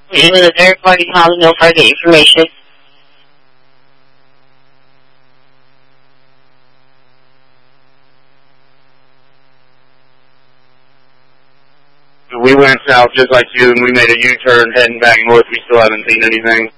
You know, the third party call no further information. We went south just like you, and we made a U-turn heading back north. We still haven't seen anything.